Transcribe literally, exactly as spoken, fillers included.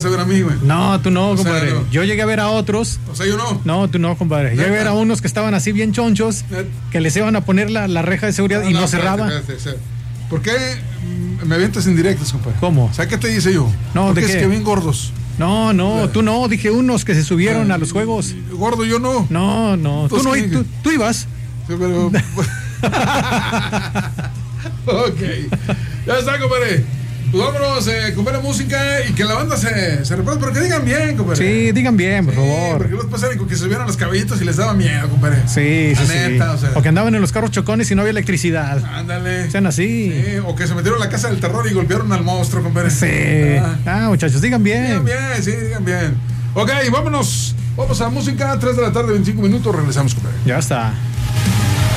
a ver a mí, güey. No, tú no, O sea, compadre. no. Yo llegué a ver a otros. O sea, yo no. No, tú no, compadre. Yo llegué a ver a unos que estaban así bien chonchos, que les iban a poner la, la reja de seguridad y no, espérate, cerraban. espérate, espérate. ¿Por qué me avientas indirectas, compadre? ¿Cómo? ¿Sabes qué te dice yo? No, Porque ¿de es qué? que bien gordos. No, no, Eh. tú no. Dije unos que se subieron a los juegos. Gordo, yo no. No, no. Tú Entonces, no, ¿qué? tú, tú ibas. Sí, pero... ok. Ya está, compadre. Pues vámonos, eh, compadre, música y que la banda se, se reparta, pero que digan bien, compadre. Sí, digan bien, por Sí, favor. porque los pasaron con que se subieron los caballitos y les daba miedo, compadre. Sí, La sí, neta, sí. o sea. O que andaban en los carros chocones y no había electricidad. Ándale. Sean así. Sí, o que se metieron a la casa del terror y golpearon al monstruo, compadre. Sí. Ah, Ah, muchachos, digan bien. digan bien, sí, digan bien. Ok, vámonos. Vamos a música, tres de la tarde, veinticinco minutos. Regresamos, compadre. Ya está.